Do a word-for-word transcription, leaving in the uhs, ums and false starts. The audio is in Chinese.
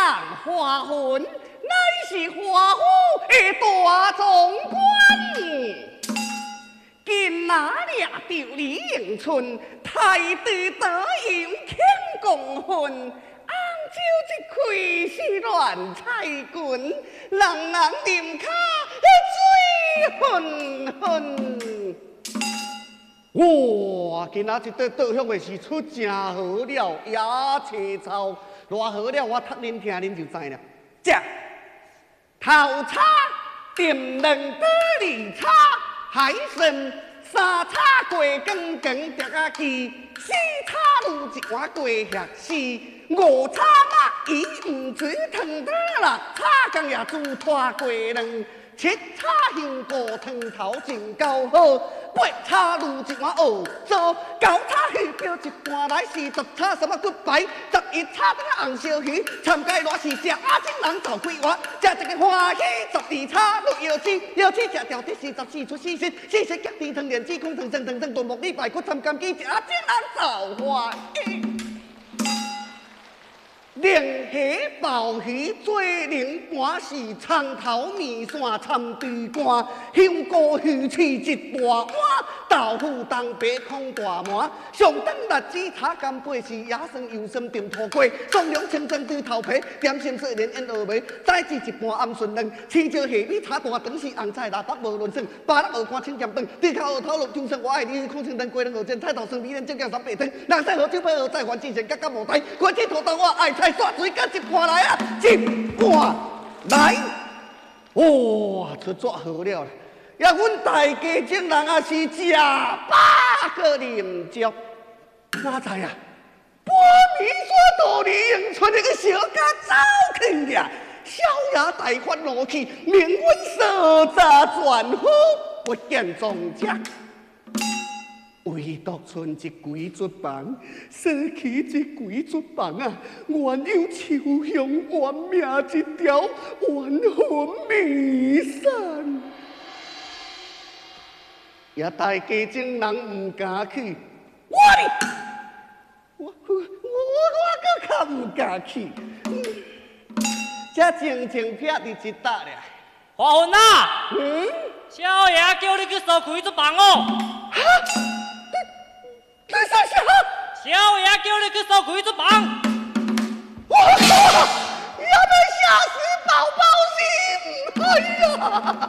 人花魂，乃是华府的大总管。今哪掠着李迎春，太子得应庆功勋。按照这开是乱菜棍，人人念卡水混混。哇！今仔日对倒向的是出真好了，野青草偌好了，我读恁听恁就知了。这头叉点两刀二叉，海参三叉过光光叠啊记，四叉卤一碗过遐丝，五叉肉伊毋水汤汤，六叉姜也煮拖过两。七叉香菇汤头真够好，八叉卤一碗蚵糟，九叉鱼标一盘来是十叉什么骨牌，十一叉这个红烧鱼，参加偌是食阿金人头几碗，食一个欢喜。十二叉卤腰子，腰子食掉第四十四出四十，四十夹地汤莲子空汤汤汤汤，炖木里排骨参甘鸡，食阿金人头欢喜。鲢鱼、鲍鱼做零盘是葱头面线参对干，香菇鱼翅一大碗，豆腐东北空大盘，上等辣子炒干贝是野酸油酸炖土鸡，双两清蒸对头皮，点心色连烟鹅眉，再至一盘鹌鹑蛋，青椒蟹米炒大肠是红菜腊八无论算，八粒鹅肝青咸蛋，地靠鹅头肉中生我爱你，空清蛋龟苓鹅煎，菜头生米莲椒酱三白汤，人生何酒配合再还之前格格无台，关起土豆我爱菜刷水甲一盘来啊，一盘来，哇，出作好了。呀，阮大家种人也是食饱个啉足，哪知啊？半暝山道里迎春那个小家走去呀，小爷大发怒气，命阮烧炸全府不见踪迹。唯独剩一鬼卒房，舍弃这鬼卒房啊，原有秋香原命一条，冤魂弥散。也大家种人唔敢去，我哩，我我我我搁较唔敢去，才静静撇伫一搭咧。 华魂啊！ 嗯， 少爷叫你去收鬼卒房哦。 哈？你你说啥？ 少爷叫你去收鬼卒房。 我靠！也要吓死宝宝心！哎呀！